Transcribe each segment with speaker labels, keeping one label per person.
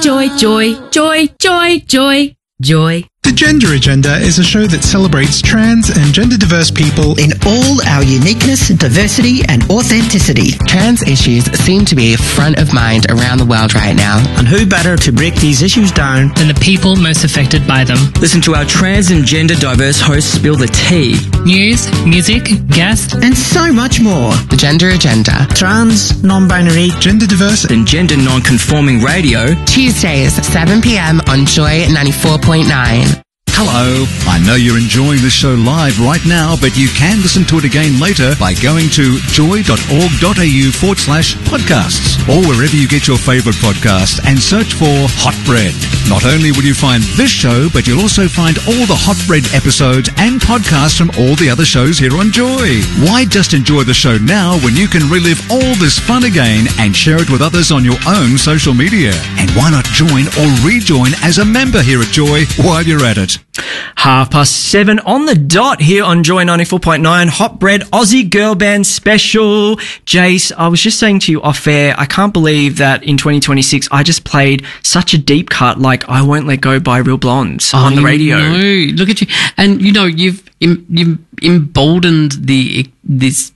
Speaker 1: joy, joy, joy, joy, joy, joy.
Speaker 2: The Gender Agenda is a show that celebrates trans and gender-diverse people
Speaker 3: in all our uniqueness, diversity and authenticity.
Speaker 4: Trans issues seem to be front of mind around the world right now.
Speaker 3: And who better to break these issues down
Speaker 5: than the people most affected by them?
Speaker 6: Listen to our trans and gender-diverse hosts spill the tea.
Speaker 5: News, music, guests,
Speaker 3: and so much more.
Speaker 4: The Gender Agenda.
Speaker 3: Trans, non-binary,
Speaker 2: gender-diverse
Speaker 6: and gender non-conforming radio.
Speaker 4: Tuesdays, 7 p.m. on Joy 94.9.
Speaker 7: Hello. I know you're enjoying the show live right now, but you can listen to it again later by going to joy.org.au/podcasts or wherever you get your favourite podcast and search for Hot Bread. Not only will you find this show, but you'll also find all the Hot Bread episodes and podcasts from all the other shows here on Joy. Why just enjoy the show now when you can relive all this fun again and share it with others on your own social media? And why not join or rejoin as a member here at Joy while you're at it?
Speaker 8: 7:30 on the dot here on Joy 94.9, Hot Bread Aussie Girl Band Special. Jace, I was just saying to you off air, I can't believe that in 2026 I just played such a deep cut like I Won't Let Go by Real Blondes on the radio.
Speaker 9: Look at you. And you know, you've emboldened this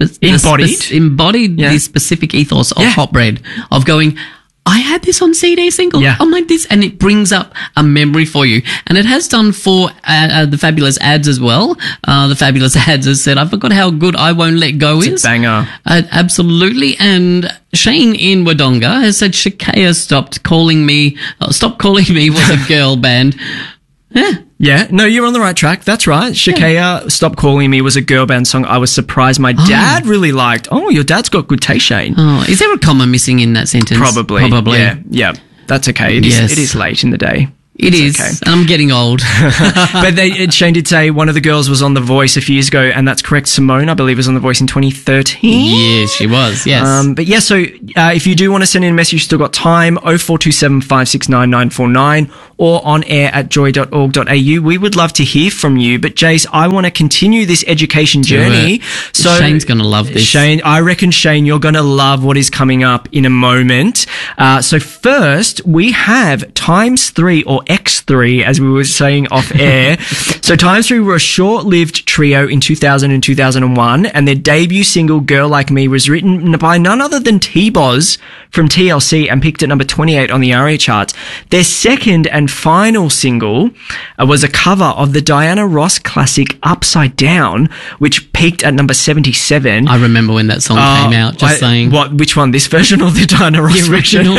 Speaker 9: specific ethos of Hot Bread, of going, I had this on CD single.
Speaker 8: Yeah.
Speaker 9: I'm like this, and it brings up a memory for you. And it has done for the Fabulous Ads as well. The Fabulous Ads has said, I forgot how good I Won't Let Go is.
Speaker 8: It's a banger.
Speaker 9: Absolutely. And Shane in Wodonga has said, Shakaya Stop Calling Me was a girl band. Yeah.
Speaker 8: Yeah, no, you're on the right track. That's right. Shakaya, Stop Calling Me was a girl band song I was surprised my dad really liked. Oh, your dad's got good taste, Shane.
Speaker 9: Oh, is there a comma missing in that sentence?
Speaker 8: Probably. Yeah. That's okay. It is late in the day.
Speaker 9: It is. Okay. I'm getting old.
Speaker 8: But Shane did say one of the girls was on The Voice a few years ago, and that's correct. Simone, I believe, was on The Voice in 2013.
Speaker 9: Yes, she was, yes.
Speaker 8: But yeah, so if you do want to send in a message, you've still got time, 0427 569 949 or on air at joy.org.au. We would love to hear from you. But Jace, I want to continue this education journey.
Speaker 9: So Shane's going to love this.
Speaker 8: Shane, I reckon, Shane, you're going to love what is coming up in a moment. So first, we have ×3 or X3, as we were saying off air. So ×3 were a short-lived trio in 2000 and 2001, and their debut single, Girl Like Me, was written by none other than T-Boz from TLC and peaked at number 28 on the ARIA charts. Their second and final single was a cover of the Diana Ross classic Upside Down, which peaked at number 77.
Speaker 9: I remember when that song came out, saying.
Speaker 8: Which one, this version or the Diana Ross
Speaker 9: original?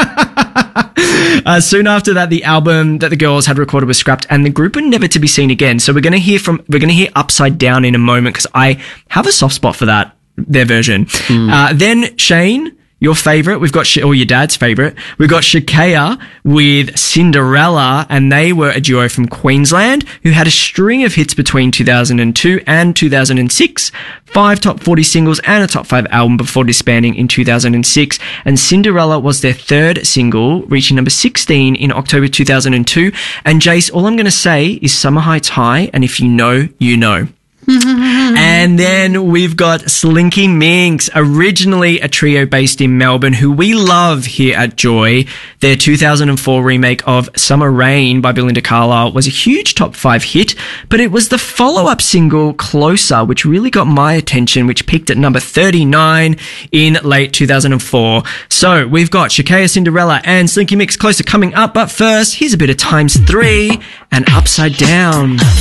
Speaker 8: Soon after that, the album that the girls had recorded was scrapped, and the group were never to be seen again. So we're going to hear Upside Down in a moment, because I have a soft spot for their version. Then Shane, your favourite, or your dad's favourite, we've got Shakaya with Cinderella, and they were a duo from Queensland who had a string of hits between 2002 and 2006, 5 top 40 singles and a top 5 album before disbanding in 2006, and Cinderella was their third single, reaching number 16 in October 2002. And Jace, all I'm going to say is Summer Heights High, and if you know, you know. And then we've got Slinky Minx, originally a trio based in Melbourne, who we love here at Joy. Their 2004 remake of Summer Rain by Belinda Carlisle was a huge top 5 hit, but it was the follow-up single, Closer, which really got my attention, which peaked at number 39 in late 2004. So we've got Shakaya, Cinderella and Slinky Minx, Closer coming up, but first, here's a bit of ×3 and Upside Down.